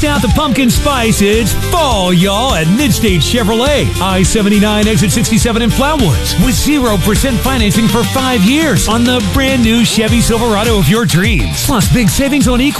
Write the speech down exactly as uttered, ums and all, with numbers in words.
Bust out the pumpkin spice. It's fall, y'all, at Midstate Chevrolet. I seventy-nine, exit sixty-seven in Flatwoods. With zero percent financing for five years on the brand new Chevy Silverado of your dreams. Plus, big savings on equal